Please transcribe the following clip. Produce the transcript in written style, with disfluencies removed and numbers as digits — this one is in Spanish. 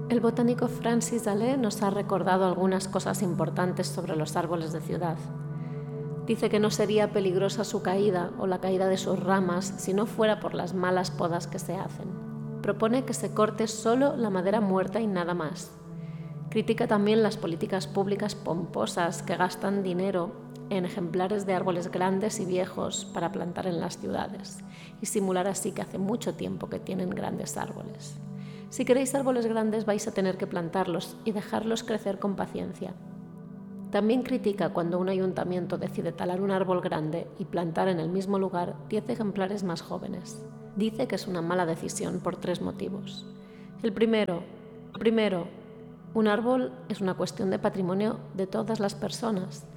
El botánico Francis Allais nos ha recordado algunas cosas importantes sobre los árboles de ciudad. Dice que no sería peligrosa su caída o la caída de sus ramas si no fuera por las malas podas que se hacen. Propone que se corte solo la madera muerta y nada más. Critica también las políticas públicas pomposas que gastan dinero en ejemplares de árboles grandes y viejos para plantar en las ciudades y simular así que hace mucho tiempo que tienen grandes árboles. Si queréis árboles grandes vais a tener que plantarlos y dejarlos crecer con paciencia. También critica cuando un ayuntamiento decide talar un árbol grande y plantar en el mismo lugar 10 ejemplares más jóvenes. Dice que es una mala decisión por 3 motivos. El primero, un árbol es una cuestión de patrimonio de todas las personas